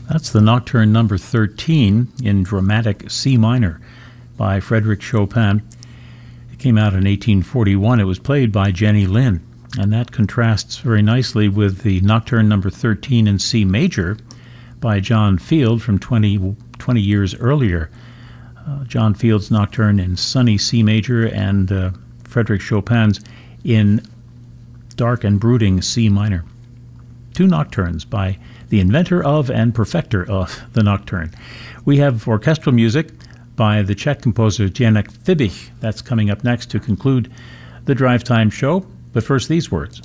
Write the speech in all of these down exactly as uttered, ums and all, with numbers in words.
That's the Nocturne number thirteen in dramatic C minor by Frédéric Chopin. It came out in eighteen forty-one. It was played by Jenny Lind, and that contrasts very nicely with the Nocturne number thirteen in C major by John Field from twenty, twenty years earlier. Uh, John Field's Nocturne in sunny C major and uh, Frédéric Chopin's in dark and brooding C minor. Two nocturnes by the inventor of and perfecter of the nocturne. We have orchestral music by the Czech composer Zdeněk Fibich. That's coming up next to conclude the Drive Time show. But first, these words.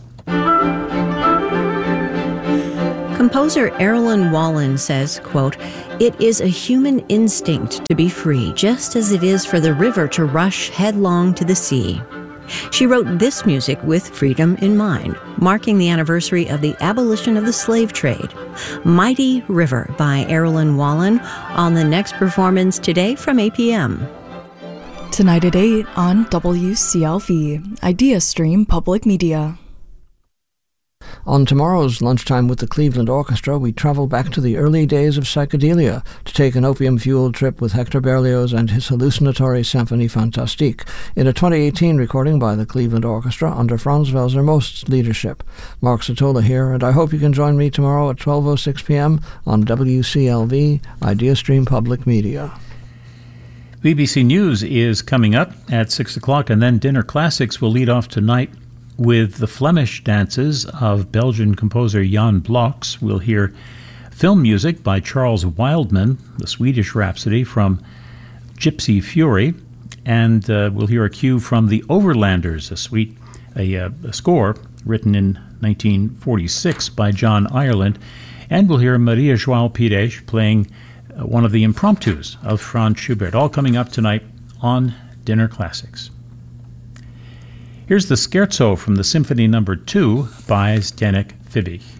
Composer Erilyn Wallen says, quote, "It is a human instinct to be free, just as it is for the river to rush headlong to the sea." She wrote this music with freedom in mind, marking the anniversary of the abolition of the slave trade. Mighty River by Erilyn Wallen on the next performance today from eight p.m. Tonight at eight on W C L V, Idea Stream Public Media. On tomorrow's Lunchtime with the Cleveland Orchestra, we travel back to the early days of psychedelia to take an opium-fueled trip with Hector Berlioz and his hallucinatory Symphonie Fantastique in a twenty eighteen recording by the Cleveland Orchestra under Franz Welser Most's leadership. Mark Satola here, and I hope you can join me tomorrow at twelve oh six p.m. on W C L V, Idea Stream Public Media. B B C News is coming up at six o'clock, and then Dinner Classics will lead off tonight with the Flemish dances of Belgian composer Jan Bloks. We'll hear film music by Charles Wildman, the Swedish Rhapsody from Gypsy Fury, and uh, we'll hear a cue from The Overlanders, a suite, a, uh, a score written in nineteen forty-six by John Ireland, and we'll hear Maria João Pires playing uh, one of the impromptus of Franz Schubert, all coming up tonight on Dinner Classics. Here's the Scherzo from the Symphony number two by Zdeněk Fibich.